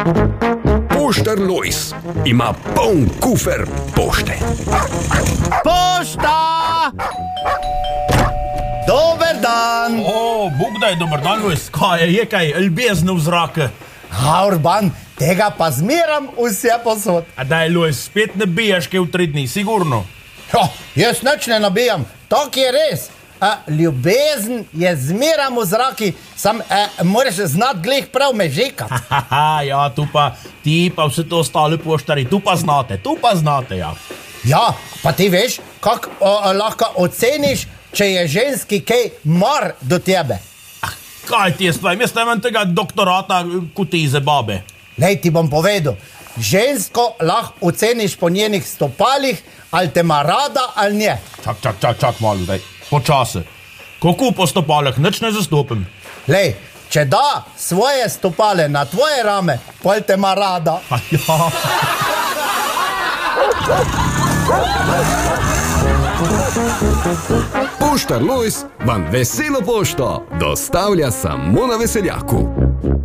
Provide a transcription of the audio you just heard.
Poštar Lojz ima poln kufer pošte. Pošta! Dober dan! Bog daj, dober dan, Lojz. Kaj je kaj, ljubezni v zrake? Urban, tega pa zmeram vse posod. A daj, Lojz, spet ne bijaš kaj v 3 dni, sigurno. Jaz nič ne nabijam, to je res. Ljubezen je zmeram v zraki, sam moraš znati glih prav mežikati. Ja, ti pa vse to ostali poštari, tu pa znate, ja. Ja, pa ti veš, kako lahko oceniš, če je ženski kaj mar do tebe. Kaj ti je stvar, jaz nemam tega doktorata kutize babe. Lej, ti bom povedal, žensko lahko oceniš po njenih stopalih, ali te ima rada ali ne. Čak malo, daj, počasi. Kako po stopalih, nič ne zastopim. Lej, če da svoje stopale na tvoje rame, pol te ima rada. Ja. Poštar Lojz vam veselo pošto dostavlja samo na Veseljaku.